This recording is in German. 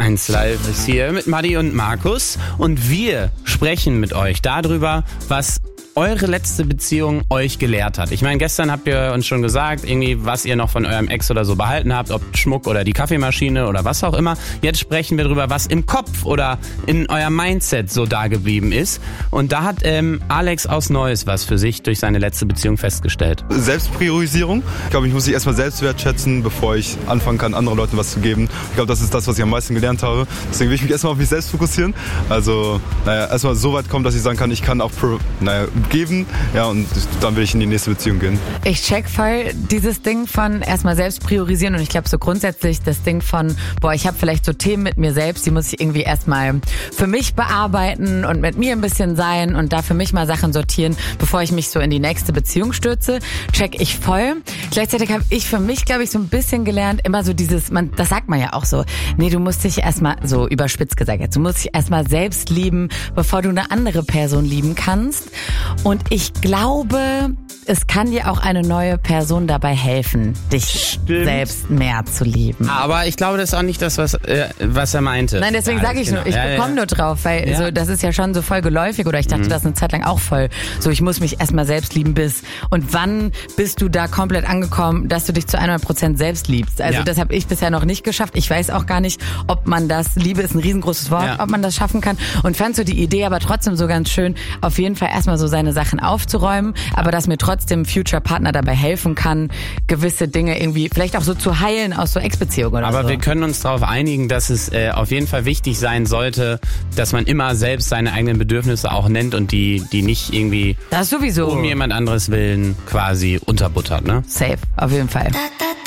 1 Live ist hier mit Maddie und Markus und wir sprechen mit euch darüber, was eure letzte Beziehung euch gelehrt hat. Ich meine, gestern habt ihr uns schon gesagt, irgendwie, was ihr noch von eurem Ex oder so behalten habt, ob Schmuck oder die Kaffeemaschine oder was auch immer. Jetzt sprechen wir darüber, was im Kopf oder in eurem Mindset so da geblieben ist. Und da hat Alex aus Neuss was für sich durch seine letzte Beziehung festgestellt. Selbstpriorisierung. Ich glaube, ich muss mich erstmal selbst wertschätzen, bevor ich anfangen kann, anderen Leuten was zu geben. Ich glaube, das ist das, was ich am meisten gelernt habe. Deswegen will ich mich erstmal auf mich selbst fokussieren. Also, erstmal so weit kommen, dass ich sagen kann, ich kann auch geben, ja, und dann will ich in die nächste Beziehung gehen. Ich check voll dieses Ding von erstmal selbst priorisieren und ich glaube so grundsätzlich das Ding von, ich habe vielleicht so Themen mit mir selbst, die muss ich irgendwie erstmal für mich bearbeiten und mit mir ein bisschen sein und da für mich mal Sachen sortieren, bevor ich mich so in die nächste Beziehung stürze. Check ich voll. Gleichzeitig habe ich für mich, glaube ich, so ein bisschen gelernt, immer so dieses, das sagt man ja auch so, nee, du musst dich erstmal, so überspitzt gesagt, du musst dich erstmal selbst lieben, bevor du eine andere Person lieben kannst. Und ich glaube, es kann dir auch eine neue Person dabei helfen, dich selbst mehr zu lieben. Aber ich glaube, das ist auch nicht das, was er meinte. Nein, deswegen sage ich nur, ich bekomme nur drauf, weil so, das ist ja schon so voll geläufig oder ich dachte das eine Zeit lang auch voll. So, ich muss mich erstmal selbst lieben und wann bist du da komplett angekommen, dass du dich zu 100% selbst liebst? Also das habe ich bisher noch nicht geschafft. Ich weiß auch gar nicht, ob man das, Liebe ist ein riesengroßes Wort, ob man das schaffen kann und fand so die Idee aber trotzdem so ganz schön, auf jeden Fall erstmal so seine Sachen aufzuräumen, aber dass mir trotzdem Future Partner dabei helfen kann, gewisse Dinge irgendwie vielleicht auch so zu heilen aus so Ex-Beziehungen oder so. Aber wir können uns darauf einigen, dass es auf jeden Fall wichtig sein sollte, dass man immer selbst seine eigenen Bedürfnisse auch nennt und die nicht irgendwie das sowieso um jemand anderes willen quasi unterbuttert, ne? Safe, auf jeden Fall.